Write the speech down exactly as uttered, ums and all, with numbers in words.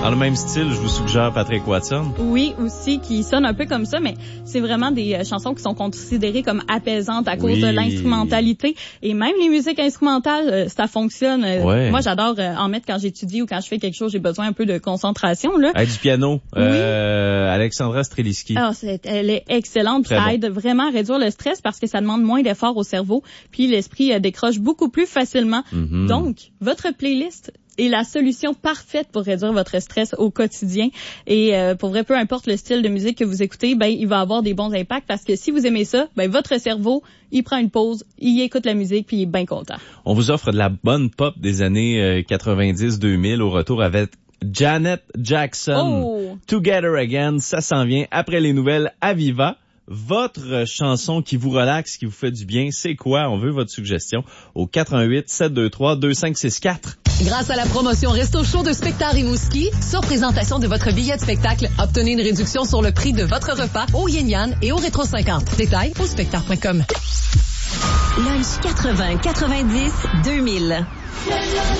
Dans le même style, je vous suggère Patrick Watson. Oui, aussi, qui sonne un peu comme ça, mais c'est vraiment des euh, chansons qui sont considérées comme apaisantes à cause oui. de l'instrumentalité. Et même les musiques instrumentales, euh, ça fonctionne. Ouais. Moi, j'adore euh, en mettre quand j'étudie ou quand je fais quelque chose, j'ai besoin un peu de concentration, là. Avec du piano. Oui. Euh, Alexandra Streliski. Ah, c'est, elle est excellente. Très ça bon. aide vraiment à réduire le stress parce que ça demande moins d'efforts au cerveau. Puis l'esprit euh, décroche beaucoup plus facilement. Mm-hmm. Donc, votre playlist est la solution parfaite pour réduire votre stress au quotidien. Et euh, pour vrai, peu importe le style de musique que vous écoutez, ben il va avoir des bons impacts parce que si vous aimez ça, ben votre cerveau, il prend une pause, il écoute la musique puis il est bien content. On vous offre de la bonne pop des années euh, quatre-vingt-dix deux mille au retour avec Janet Jackson. Oh! Together Again, ça s'en vient après les nouvelles à Viva. Votre chanson qui vous relaxe, qui vous fait du bien, c'est quoi? On veut votre suggestion au quatre un huit sept deux trois deux cinq six quatre. Grâce à la promotion Resto Show de Spectar Rimouski, sur présentation de votre billet de spectacle, obtenez une réduction sur le prix de votre repas au Yin Yang et au Rétro cinquante. Détails au spectar point com. Lunch quatre-vingts quatre-vingt-dix deux mille.